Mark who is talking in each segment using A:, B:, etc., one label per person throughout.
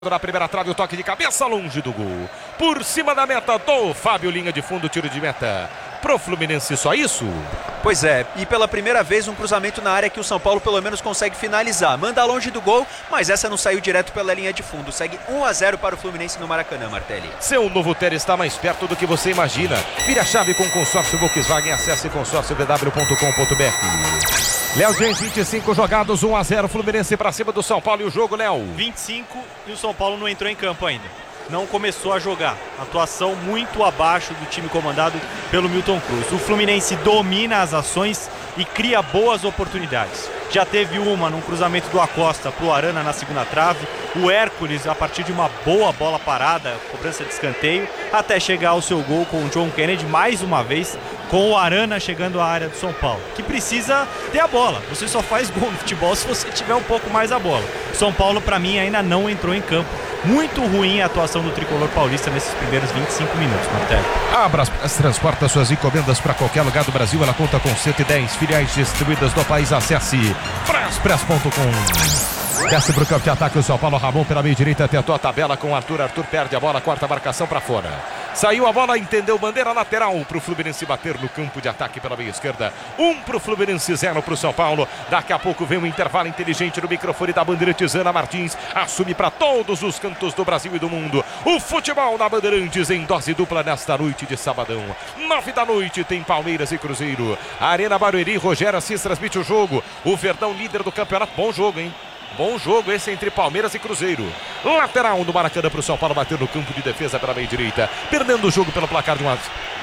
A: Na primeira trave, o toque de cabeça longe do gol. Por cima da meta do Fábio, linha de fundo, tiro de meta. Pro Fluminense, só isso?
B: Pois é, e pela primeira vez um cruzamento na área que o São Paulo pelo menos consegue finalizar. Manda longe do gol, mas essa não saiu direto pela linha de fundo. Segue 1-0 para o Fluminense no Maracanã, Martelli.
A: Seu novo Ter está mais perto do que você imagina. Vire a chave com o consórcio Volkswagen. Acesse consórciovw.com.br. Léo James, 25 jogados, 1-0, Fluminense para cima do São Paulo. E o jogo, Léo?
C: 25 e o São Paulo não entrou em campo ainda. Não começou a jogar. Atuação muito abaixo do time comandado pelo Milton Cruz. O Fluminense domina as ações e cria boas oportunidades. Já teve uma num cruzamento do Acosta para o Arana na segunda trave. O Hércules, a partir de uma boa bola parada, cobrança de escanteio, até chegar ao seu gol com o John Kennedy, mais uma vez, com o Arana chegando à área do São Paulo, que precisa ter a bola. Você só faz gol no futebol se você tiver um pouco mais a bola. São Paulo, para mim, ainda não entrou em campo. Muito ruim a atuação do tricolor paulista nesses primeiros 25 minutos, Martelli.
A: A Brás transporta suas encomendas para qualquer lugar do Brasil. Ela conta com 110 filiais distribuídas no país. Acesse braspress.com. Desce para o campo de ataque o São Paulo. Ramon pela meia direita, tentou a tabela com Arthur. Arthur perde a bola, quarta marcação para fora. Saiu a bola, entendeu, bandeira lateral para o Fluminense bater no campo de ataque pela meia esquerda. 1 para o Fluminense, 0 para o São Paulo. Daqui a pouco vem um intervalo inteligente no microfone da Bandeirantes. Ana Martins assume para todos os cantos do Brasil e do mundo o futebol na Bandeirantes em dose dupla nesta noite de sabadão. 9 da noite tem Palmeiras e Cruzeiro. A Arena Barueri, Rogério Assis transmite o jogo. O Verdão líder do campeonato. Bom jogo, hein? Bom jogo esse entre Palmeiras e Cruzeiro. Lateral do Maracanã para o São Paulo bater no campo de defesa pela meia direita. Perdendo o jogo pelo placar de 1-0.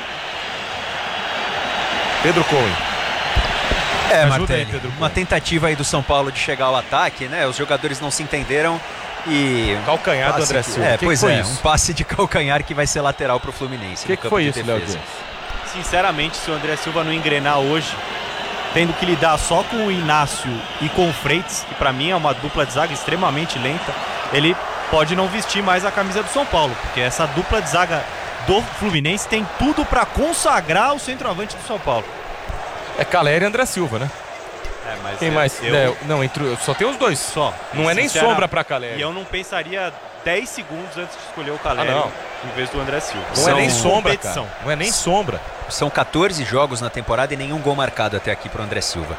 A: Pedro Cohen.
B: Martelli, uma tentativa aí do São Paulo de chegar ao ataque, né? Os jogadores não se entenderam e...
A: Calcanhar do André Silva.
B: Um passe de calcanhar que vai ser lateral para o Fluminense.
A: O que foi isso, Léo?
C: Sinceramente, se o André Silva não engrenar hoje, tendo que lidar só com o Inácio e com o Freitas, que para mim é uma dupla de zaga extremamente lenta, ele pode não vestir mais a camisa do São Paulo, porque essa dupla de zaga do Fluminense tem tudo para consagrar o centroavante do São Paulo.
A: É Caleri e André Silva, né?
C: Mas
A: quem mais? Não, só tem os dois. Só. Não é nem sombra para Caleri.
C: E eu não pensaria 10 segundos antes de escolher o Caleri em vez do André Silva.
A: Não é nem sombra, cara. Não é nem sombra.
B: São 14 jogos na temporada e nenhum gol marcado até aqui para o André Silva.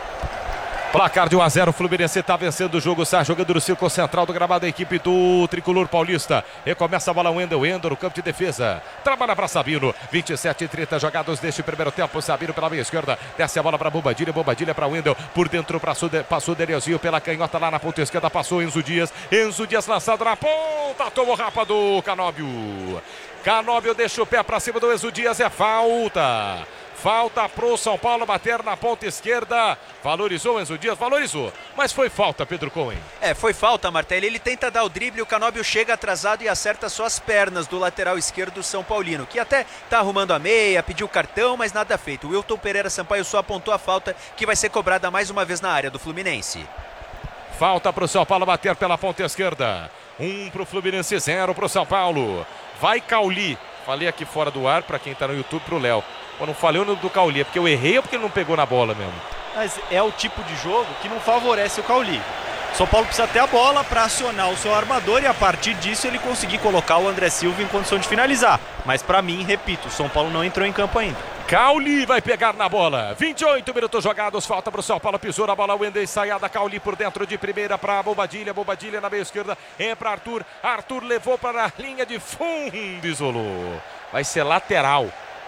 A: Placar de 1-0, o Fluminense está vencendo o jogo, está jogando no círculo central do gramado a equipe do tricolor paulista. Recomeça a bola, Wendel no campo de defesa. Trabalha para Sabino, 27 e 30 jogados neste primeiro tempo. Sabino pela meia esquerda, desce a bola para Bobadilha, Bobadilha para Wendel. Por dentro passou Dereuzinho pela canhota lá na ponta esquerda, passou Enzo Dias lançado na ponta, tomou rapa do Canóbio. Canóbio deixa o pé para cima do Enzo Dias, é falta. Falta pro São Paulo bater na ponta esquerda. Valorizou Enzo Dias, valorizou. Mas foi falta, Pedro Cohen.
B: Foi falta, Martelli. Ele tenta dar o drible, o Canóbio chega atrasado e acerta só as pernas do lateral esquerdo do São Paulino, que até tá arrumando a meia, pediu cartão, mas nada feito. O Wilton Pereira Sampaio só apontou a falta, que vai ser cobrada mais uma vez na área do Fluminense.
A: Falta pro São Paulo bater pela ponta esquerda. 1 pro Fluminense, 0 pro São Paulo. Vai Cauli. Falei aqui fora do ar, para quem tá no YouTube, pro Léo. Eu não falei o nome do Cauli, é porque eu errei ou porque ele não pegou na bola mesmo?
C: Mas é o tipo de jogo que não favorece o Cauli. São Paulo precisa ter a bola para acionar o seu armador e a partir disso ele conseguir colocar o André Silva em condição de finalizar. Mas para mim, repito, o São Paulo não entrou em campo ainda.
A: Cauli vai pegar na bola. 28 minutos jogados, falta para o São Paulo, pisou na bola, Wendel ensaiada, Cauli por dentro de primeira para Bobadilha, Bobadilha na meia esquerda, para Arthur, Arthur levou para a linha de fundo, isolou. Vai ser lateral.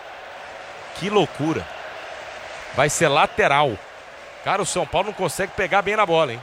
A: Que loucura. Vai ser lateral. Cara, o São Paulo não consegue pegar bem na bola, hein?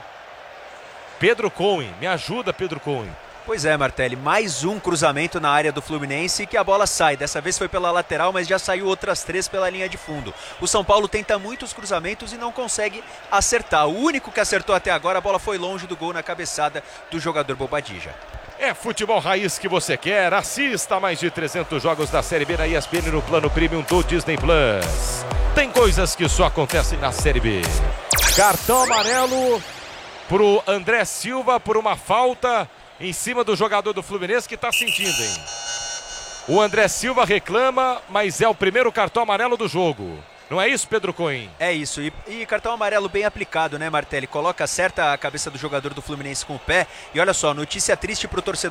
A: Pedro Cohen, me ajuda, Pedro Cohen.
B: Pois é, Martelli, mais um cruzamento na área do Fluminense que a bola sai. Dessa vez foi pela lateral, mas já saiu outras 3 pela linha de fundo. O São Paulo tenta muitos cruzamentos e não consegue acertar. O único que acertou até agora, a bola foi longe do gol na cabeçada do jogador Bobadilla.
A: É futebol raiz que você quer. Assista a mais de 300 jogos da Série B na ESPN no plano Premium do Disney Plus. Tem coisas que só acontecem na Série B. Cartão amarelo pro André Silva por uma falta em cima do jogador do Fluminense que tá sentindo, hein? O André Silva reclama, mas é o primeiro cartão amarelo do jogo. Não é isso, Pedro Cohen?
B: É isso, e cartão amarelo bem aplicado, né, Martelli? Coloca, acerta a cabeça do jogador do Fluminense com o pé. E olha só, notícia triste pro torcedor